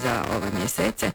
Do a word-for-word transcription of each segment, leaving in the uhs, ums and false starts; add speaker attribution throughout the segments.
Speaker 1: za ove mjesece,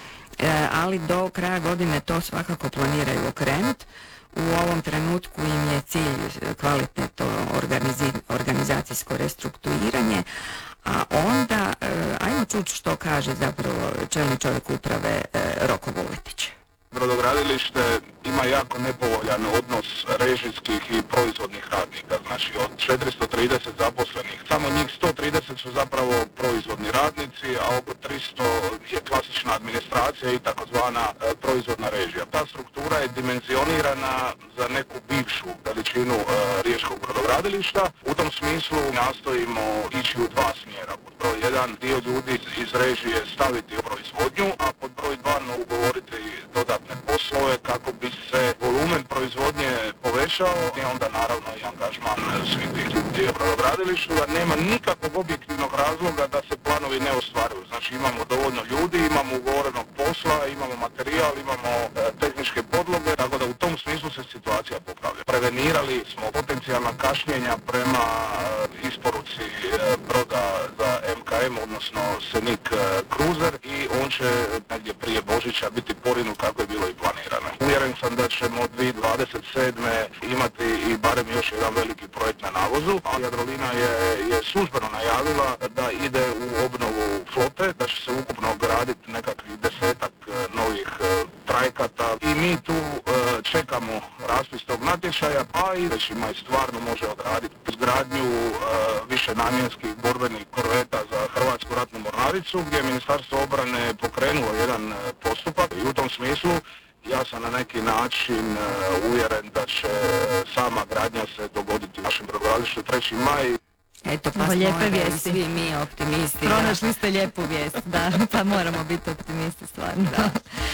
Speaker 1: e, ali do kraja godine to svakako planiraju okrenuti. U ovom trenutku im je cilj kvalitetno organizi- organizacijsko restrukturiranje, a onda e, ajmo čuti što kaže zapravo čelni čovjek uprave e, Roko Vuletić.
Speaker 2: Brodogradilište ima jako nepovoljan odnos režijskih i proizvodnih radnika. Znači od četiristo trideset zaposlenih, samo njih sto trideset su zapravo proizvodni radnici, a oko tristo je klasična administracija i takozvana e, proizvodna režija. Ta struktura je dimenzionirana za neku bivšu veličinu e, riječkog brodogradilišta. U tom smislu nastojimo ići u dva smjera. Pod broj jedan, dio ljudi iz režije staviti u proizvodnju, a pod broj dva ugovoriti dodatne poslove kako bi se volumen proizvodnje povećao i onda naravno i angažman svih tih ljudi u brodogradilištu, da nema nikakvog objektivnog razloga da se planovi ne ostvaruju. Znači imamo dovoljno ljudi, imamo ugovorenog posla, imamo materijal, imamo e, tehničke podloge, tako da u tom smislu se situacija popravlja. Prevenirali smo potencijalna kašnjenja prema e, isporuci e, broda za M K M, odnosno Senik e, Cruiser, i on će negdje prije Božića biti porinut kako je bilo i planirano. Uvjeren sam da ćemo dvije tisuće dvadeset sedme imati i barem još jedan veliki projekt na navozu, a Jadrolinija je, je službeno najavila da ide u obnovu flote, da će se ukupno graditi nekakvih desetak novih trajekata i mi tu čekamo raspis tog natječaja, pa i već ima i stvarno može odraditi izgradnju više namjenskih borbenih korveta za Hrvatsku ratnu mornaricu, gdje je Ministarstvo obrane pokrenulo jedan postupak i u tom smislu ja sam na neki način uh, uvjeren da će sama gradnja se dogoditi u našem brodogradilištu treći maj.
Speaker 1: Eto, pa smo
Speaker 3: lijepe
Speaker 1: da,
Speaker 3: vijesti.
Speaker 1: Svi mi optimisti.
Speaker 3: Pronašli ste lijepu vijest, da, pa moramo biti optimisti stvarno.
Speaker 1: Da.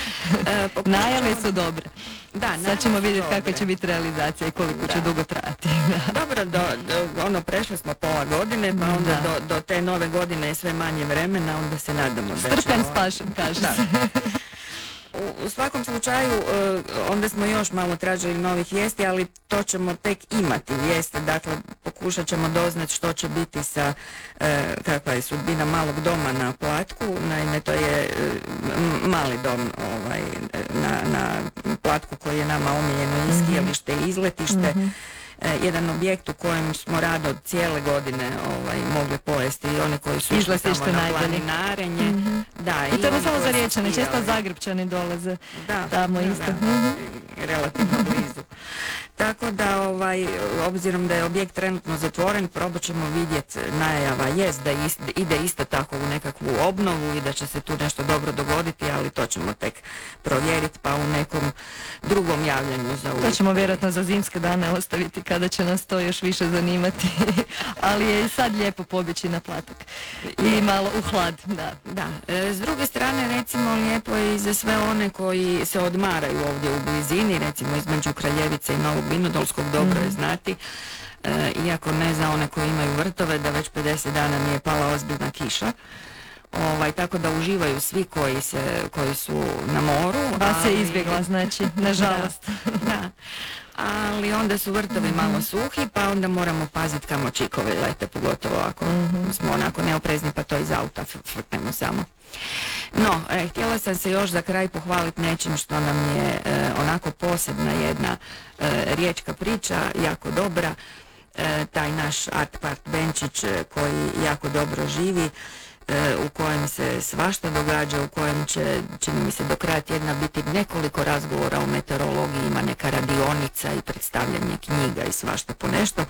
Speaker 1: E, pokušamo...
Speaker 3: Najave su dobre.
Speaker 1: Da,
Speaker 3: sad ćemo vidjeti kako će biti realizacija i koliko da. će dugo trajati.
Speaker 1: Dobro, do, do, ono, prešli smo pola godine, pa onda do, do te nove godine je sve manje vremena, onda se nadamo da će...
Speaker 3: Strpen spašen, kaže se.
Speaker 1: U, u svakom slučaju, uh, onda smo još malo tražili novih vijesti, ali to ćemo tek imati vijeste, dakle pokušat ćemo doznati što će biti sa, uh, kakva je sudbina malog doma na Platku. Naime, to je uh, mali dom ovaj, na, na Platku koji je nama omiljeno i skijalište i izletište. Mm-hmm. Jedan objekt u kojem smo rado cijele godine ovaj, mogli pojesti i oni koji su išli samo na planinarenje. Mm-hmm. Da,
Speaker 3: i, I to ne samo za Riječane, često Zagrepčani dolaze
Speaker 1: da,
Speaker 3: tamo
Speaker 1: da,
Speaker 3: isto.
Speaker 1: Da, mm-hmm. Relativno blizu. Tako da, ovaj, obzirom da je objekt trenutno zatvoren, probat ćemo vidjeti, najava jest da ist, ide isto tako u nekakvu obnovu i da će se tu nešto dobro dogoditi, ali to ćemo tek provjeriti pa u nekom drugom javljanju za uvijek.
Speaker 3: To ćemo vjerojatno za zimske dane ostaviti kada će nas to još više zanimati, ali je i sad lijepo pobjeći na Platak i malo u hlad. Da.
Speaker 1: Da. E, s druge strane, recimo, lijepo je i za sve one koji se odmaraju ovdje u blizini, recimo između Kraljevice i Novog Vinodolskog, dobro je znati, e, iako ne za one koji imaju vrtove, da već pedeset dana nije pala ozbiljna kiša. Ovaj, tako da uživaju svi koji, se, koji su na moru.
Speaker 3: Pa se izbjegla, znači, nažalost.
Speaker 1: Da, da. Ali onda su vrtovi malo suhi, pa onda moramo paziti kamo čikovi lete, pogotovo ako mm-hmm. smo onako neoprezni, pa to iz auta frknemo samo. No, e, htjela sam se još za kraj pohvaliti nečim što nam je e, onako posebna jedna e, riječka priča, jako dobra. E, taj naš Art Park Benčić koji jako dobro živi, u kojem se svašta događa, u kojem će, čini mi se, do kraja tjedna biti nekoliko razgovora o meteorologiji, ima neka radionica i predstavljanje knjiga i svašta po nešto,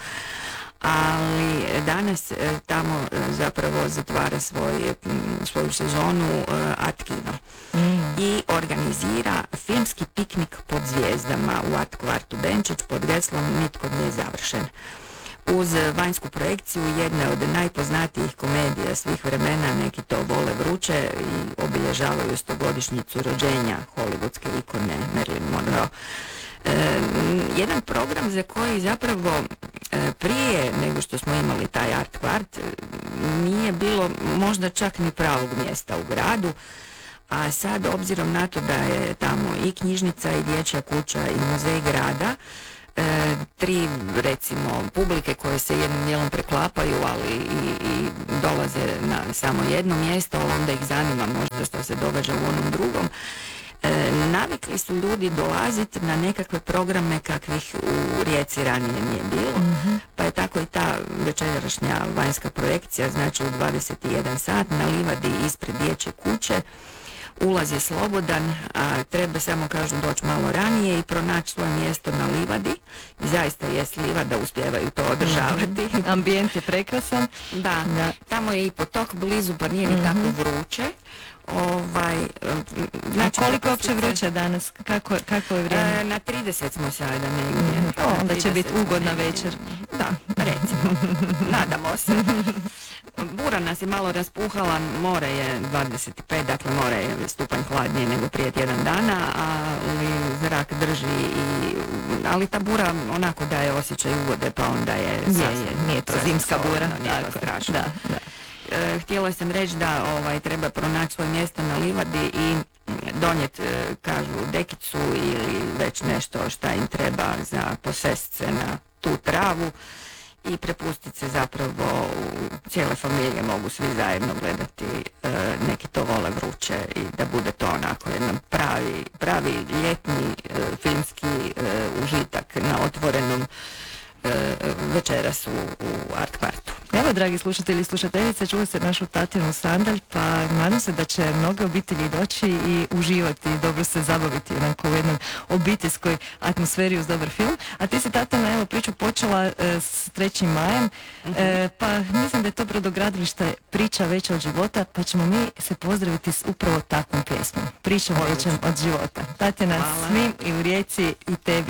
Speaker 1: ali danas tamo zapravo zatvara svoj, svoju sezonu Art Kino mm. i organizira filmski piknik pod zvijezdama u Art Kvartu Benčić pod geslom Nitko nije završen. Uz vanjsku projekciju jedne od najpoznatijih komedija svih vremena, neki to vole vruće i obilježavaju stogodišnjicu rođenja hollywoodske ikone Marilyn Monroe. E, jedan program za koji zapravo e, prije nego što smo imali taj Art Kvart nije bilo možda čak ni pravog mjesta u gradu, a sad obzirom na to da je tamo i knjižnica i dječja kuća i muzej grada, e, tri recimo publike koje se jednim dijelom preklapaju, ali i, i dolaze na samo jedno mjesto, ali onda ih zanima možda što se događa u onom drugom. E, navikli su ljudi dolaziti na nekakve programe kakvih u Rijeci ranije nije bilo, mm-hmm. pa je tako i ta večerašnja vanjska projekcija, znači u dvadeset jedan sat na livadi ispred dječje kuće. Ulaz je slobodan, a treba samo, kažu, doći malo ranije i pronaći svoje mjesto na livadi. I zaista jest livada, uspijevaju to održavati.
Speaker 3: Mm-hmm. Ambijent je prekrasan.
Speaker 1: Da, da, tamo je i potok blizu, pa nije ni mm-hmm. tako vruće. Ovaj, znači,
Speaker 3: a koliko je uopće vruće danas? Kako, kako je vrijeme?
Speaker 1: E, na trideset smo sada negdje.
Speaker 3: Mm, o, onda će biti ugodna večer.
Speaker 1: Da, recimo. Nadamo se. Bura nas je malo raspuhala, more je dvadeset pet, dakle more je stupanj hladnije nego prije tjedan dana, ali zrak drži i, ali ta bura onako daje osjećaj uvode, pa onda je...
Speaker 3: Je, je, nije to zimska bura.
Speaker 1: Nije to strašno.
Speaker 3: Da, da.
Speaker 1: E, htjela sam reći da ovaj, treba pronaći svoje mjesto na livadi i donijeti, kažu, dekicu ili već nešto šta im treba za posest se na tu travu i prepustiti se zapravo, cijele familije mogu svi zajedno gledati, e, neki to vole vruće i da bude to onako jedan pravi, pravi ljetni e, filmski e, užitak na otvorenom e, večeras u, u Art Kvartu.
Speaker 3: Evo, dragi slušatelji i slušateljice, čuli ste našu Tatjanu Sandalj, pa nadam se da će mnoge obitelji doći i uživati i dobro se zabaviti onako u jednoj obiteljskoj atmosferi uz dobar film. A ti si, Tatjana, evo priču počela e, s trećim majem, e, pa mislim da je to brodogradilište priča veća od života, pa ćemo mi se pozdraviti s upravo takvom pjesmom. Pričom većom od života. Tatjana, svim i u Rijeci i tebi